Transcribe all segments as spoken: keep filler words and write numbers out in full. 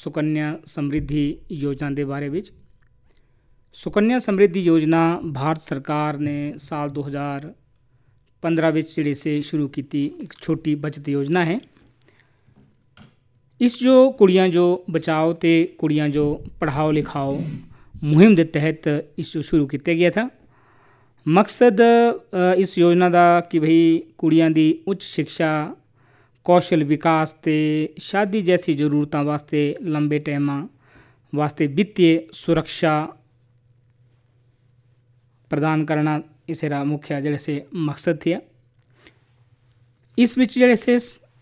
सुकन्या समृद्धि योजना के बारे में। सुकन्या समृद्धि योजना भारत सरकार ने साल दो हज़ार पंद्रह में जिहड़े से शुरू की एक छोटी बचत योजना है। इस जो कुड़ियाँ जो बचाओ तो कुड़ियाँ जो पढ़ाओ लिखाओ मुहिम के तहत इस जो शुरू किया गया था। मकसद इस योजना का कि भाई कुड़ियाँ की उच्च शिक्षा, कौशल विकास ते शादी जैसी जरूरतों वास्ते लंबे टाइम वास्ते वित्तीय सुरक्षा प्रदान करना इसरा मुख्य जड़े से मकसद थे। इस विच जड़े से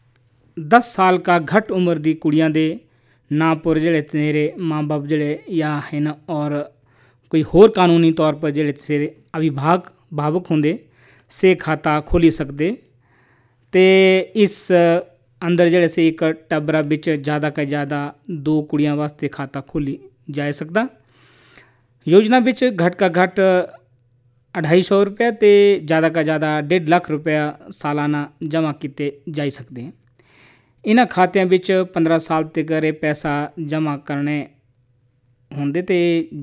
दस साल का घट उम्र दी कुड़ियां दे ना पर जड़े तेरे माँ बाप जड़े या है न और कोई होर कानूनी तौर पर जड़े तेरे अभिभावक भावुक होंदे से खाता खोली सकते ते इस अंदर जड़े से एक टबरा बिच ज़्यादा का ज़्यादा दो कुड़ियां वास्ते खाता खोली जा सकता। योजना बिच घट का घट अढ़ाई सौ रुपया ते ज़्यादा का ज़्यादा डेढ़ लाख रुपया सालाना जमा किए जा सकते हैं। इन्हां खात्यां बिच पंद्रह साल तक पैसा जमा करने होंदे ते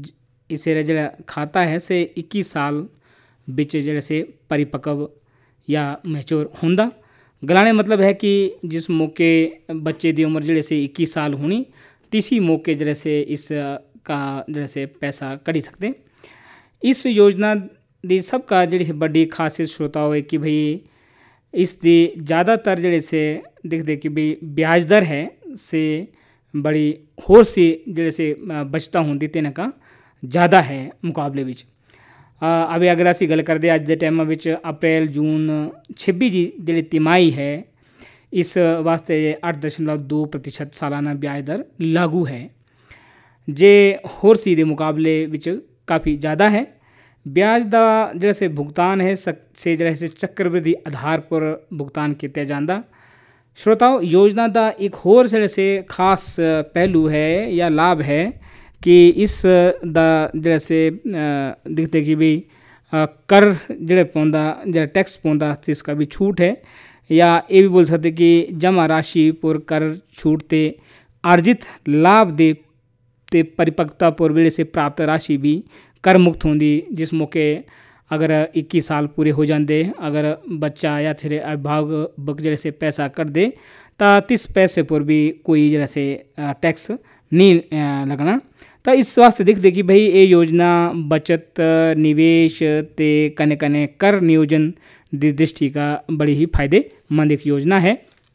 इसे जड़ा खाता है से इक्कीस साल बिच जड़े से परिपक्व या मैच्योर होंदा। गलाने मतलब है कि जिस मौके बच्चे की उम्र जड़े से इक्कीस साल होनी तीसरी मौके जड़े से इस का जड़े से पैसा कढ़ी सकते। इस योजना की सबका जी बड़ी खासियत श्रोता हो कि भाई इसकी ज़्यादातर जड़े से देखते कि भाई ब्याज दर है से बड़ी होर सी जड़े से बचता होंगी तेना का ज़्यादा है मुकाबले विच। अभी अगर असी गल करते अज के टाइम में अप्रैल जून छब्बी जी जी तिमाही है इस वास्ते अठ दशमलव दो प्रतिशत सालाना ब्याज दर लागू है, जे होर सी के मुकाबले विच काफ़ी ज़्यादा है। ब्याज का जरा से भुगतान है से जरा से चक्रवृद्धि आधार पर भुगतान किया जाता। श्रोताओं, योजना का एक होर जरा से खास पहलू है या लाभ है कि इस दा जरा से दिखते कि भी कर जड़े पौंदा जरा टैक्स पौंदा इसका भी छूट है, या ये भी बोल सकते कि जमा राशि पर कर छूट ते अर्जित लाभ दे ते परिपक्वता पर वेले से प्राप्त राशि भी कर मुक्त होंगी। जिस मौके अगर इक्कीस साल पूरे हो जाते अगर बच्चा या फिर अभिभावक जैसे से पैसा कर दे तो तीस पैसे पर भी कोई जरा से टैक्स नहीं लगना। तो इस वास्ते देखते कि भाई ये योजना बचत निवेश ते कने कने कर नियोजन की दृष्टि का बड़ी ही फायदेमंद एक योजना है।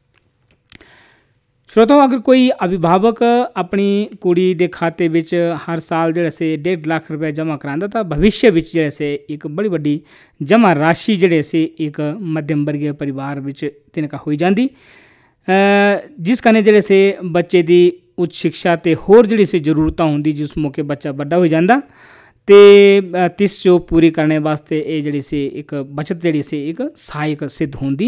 श्रोताओं, अगर कोई अभिभावक अपनी कुड़ी के खाते विच हर साल जड़े से डेढ़ लाख रुपये जमा करांदा तो भविष्य विच जड़े से एक बड़ी बड़ी जमा राशि जड़े से एक मध्यम वर्गीय परिवार विच तिनका हो जाती, जिस कने जड़े से बच्चे की उच्च शिक्षा ते होर जड़ी से जरूरत होंगी जिस मौके बच्चा बड़ा हो जाता ते तिस जो पूरी करने वास्ते ये जड़ी से एक बचत जड़ी से एक सहायक सिद्ध होंगी।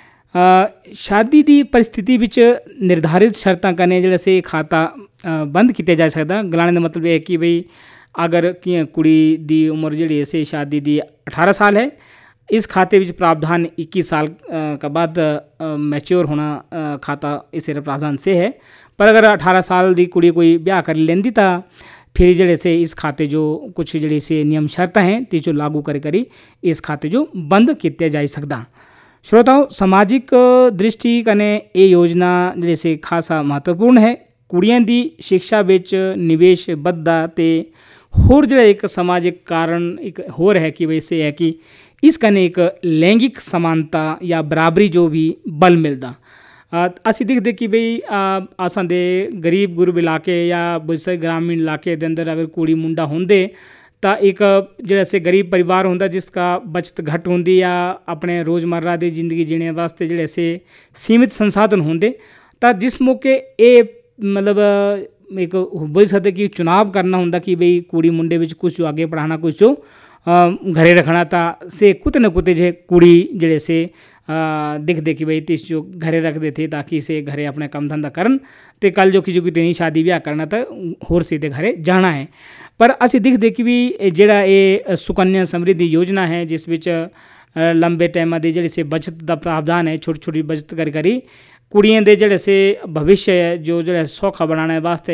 शादी की परिस्थिति विच निर्धारित शर्तां कने जड़े से खाता बंद किया जा सकता। गलाने का मतलब यह है कि भाई अगर कि कुड़ी की उम्र जड़ी से शादी की अठारह साल है, इस खाते विच प्रावधान इक्कीस साल का बाद मैच्योर होना खाता इस प्रावधान से है। पर अगर अठारह साल की कुड़ी कोई ब्याह कर लेंदी तो फिर जड़े से इस खाते जो कुछ जड़ी से नियम शर्त हैं ती जो लागू करे करी इस खाते जो बंद किया जा सकता। श्रोताओं, सामाजिक दृष्टि कने ये योजना जड़े से खासा महत्वपूर्ण है। कुड़ियां दी शिक्षा विच निवेश बद्दा ते होर जड़ा एक सामाजिक कारण एक होर है कि वैसे है कि इस कने एक लैंगिक समानता या बराबरी जो भी बल मिलता। असी दिखते कि भाई असां दे गरीब गुरब इलाके या बुसे ग्रामीण इलाके के अंदर अगर कुड़ी मुंडा होंदे तो एक जड़ा से गरीब परिवार होंदा जिसका बचत घट होंदी या अपने रोज़मर्रा की जिंदगी जीने वास्ते जड़े से सीमित संसाधन होंदे, तो जिस मौके ये मतलब एक बोल सकते कि चुनाव करना होंदा कि भाई कुड़ी मुंडे विच कुछ जो आगे पढ़ाना कुछ जो घरे रखना था से कुछ न कुछ जे कुड़ी जड़े से दिखते कि भाई तीस जो घरे रखते थे ताकि से घरे अपने काम धंधा करन ते कल जो किसी की शादी ब्याह करना था होर सीधे घरे जाना है। पर असी दिखते कि भी जड़ा ये सुकन्या समृद्धि योजना है जिस विच लंबे टाइम की जड़ी से बचत का प्रावधान है, छोटी छोटी बचत कर करी कुड़ियां दे जड़े से भविष्य जो जड़ा सौखा बनाने वास्ते